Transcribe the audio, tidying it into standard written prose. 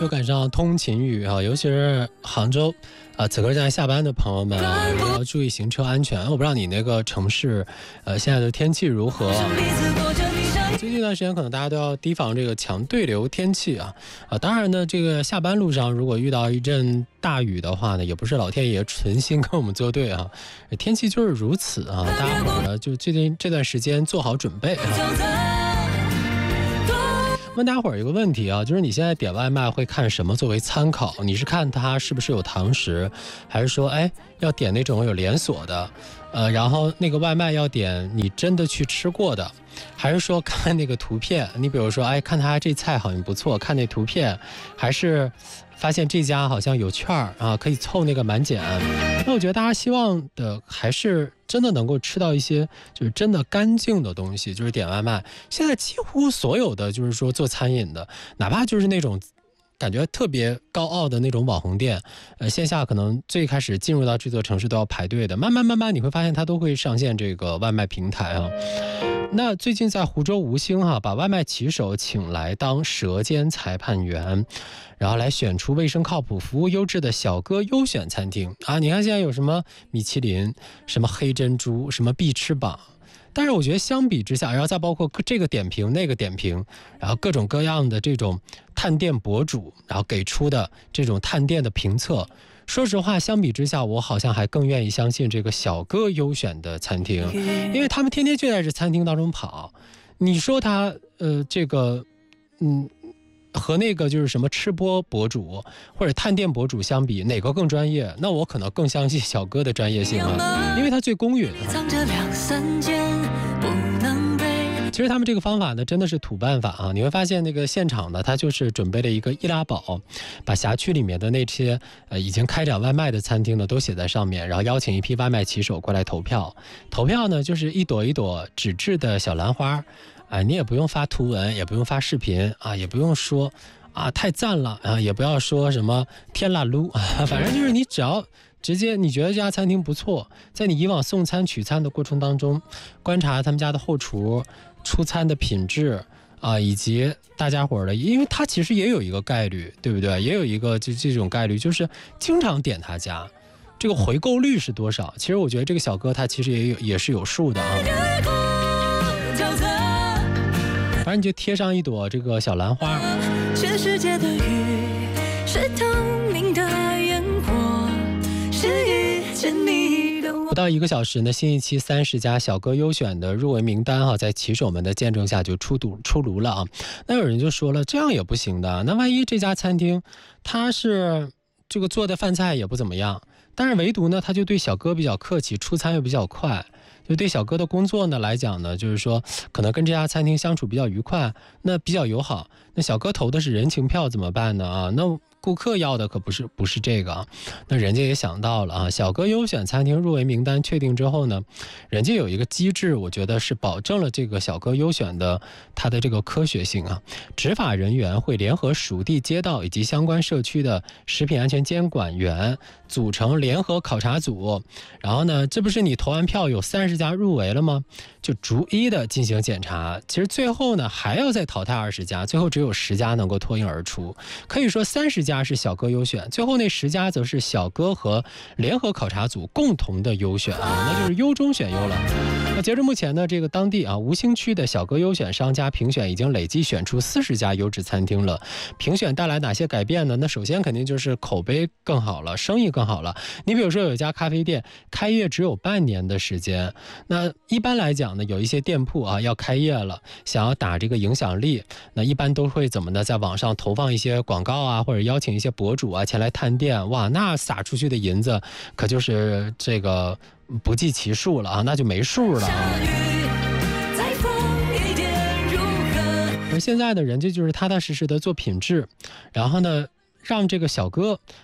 又赶上通勤雨啊，尤其是杭州此刻正在下班的朋友们啊，也要注意行车安全。我不知道你那个城市现在的天气如何最近一段时间可能大家都要提防这个强对流天气当然呢，这个下班路上如果遇到一阵大雨的话呢，也不是老天爷存心跟我们作对天气就是如此大家伙呢就最近这段时间做好准备问大家伙儿一个问题就是你现在点外卖会看什么作为参考？你是看它是不是有堂食，还是说要点那种有连锁的，然后那个外卖要点你真的去吃过的，还是说看那个图片？你比如说看它这菜好像不错，看那图片，还是发现这家好像有券可以凑那个满减。那我觉得大家希望的还是真的能够吃到一些就是真的干净的东西，就是点外卖。现在几乎所有的就是说做餐饮的，哪怕就是那种感觉特别高傲的那种网红店，线下可能最开始进入到这座城市都要排队的，慢慢你会发现它都会上线这个外卖平台那最近在湖州吴兴把外卖骑手请来当舌尖裁判员，然后来选出卫生靠谱、服务优质的小哥优选餐厅你看现在有什么米其林、什么黑珍珠、什么必吃榜。但是我觉得相比之下，然后再包括这个点评那个点评，然后各种各样的这种探店博主，然后给出的这种探店的评测，说实话相比之下，我好像还更愿意相信这个小哥优选的餐厅，因为他们天天就在这餐厅当中跑。你说他这个和那个就是什么吃播博主或者探店博主相比，哪个更专业？那我可能更相信小哥的专业性因为他最公允其实他们这个方法呢，真的是土办法你会发现那个现场呢，他就是准备了一个易拉宝，把辖区里面的那些已经开展外卖的餐厅呢都写在上面，然后邀请一批外卖骑手过来投票。投票呢，就是一朵一朵纸质的小兰花你也不用发图文，也不用发视频也不用说太赞了也不要说什么天啦噜反正就是你只要直接你觉得这家餐厅不错，在你以往送餐取餐的过程当中，观察他们家的后厨出餐的品质以及大家伙的，因为他其实也有一个概率，对不对？也有一个这种概率，就是经常点他家，这个回购率是多少？其实我觉得这个小哥他其实也是有数的反正你就贴上一朵这个小兰花。全世界的雨是透明的烟火，是遇见你的我。不到1个小时呢，新一期30家小哥优选的入围名单在骑手们的见证下就出炉了那有人就说了，这样也不行的，那万一这家餐厅他是这个做的饭菜也不怎么样，但是唯独呢他就对小哥比较客气，出餐又比较快，就对小哥的工作呢来讲呢，就是说可能跟这家餐厅相处比较愉快，那比较友好，那小哥投的是人情票怎么办呢那顾客要的可不是这个那人家也想到了小哥优选餐厅入围名单确定之后呢，人家有一个机制，我觉得是保证了这个小哥优选的它的这个科学性执法人员会联合属地街道以及相关社区的食品安全监管员组成联合考察组，然后呢，这不是你投完票有30家入围了吗？就逐一的进行检查，其实最后呢还要再淘汰20家，最后只有10家能够脱颖而出，可以说30家是小哥优选，最后那10家则是小哥和联合考察组共同的优选那就是优中选优了。那截至目前呢，这个当地吴兴区的小哥优选商家评选已经累计选出40家优质餐厅了。评选带来哪些改变呢？那首先肯定就是口碑更好了，生意更好了。你比如说有一家咖啡店开业只有半年的时间，那一般来讲呢，有一些店铺要开业了，想要打这个影响力，那一般都会怎么呢？在网上投放一些广告或者邀请一些博主前来探店，哇，那撒出去的银子可就是这个不计其数了那就没数了而现在的人家就是踏踏实实的做品质，然后呢让这个小哥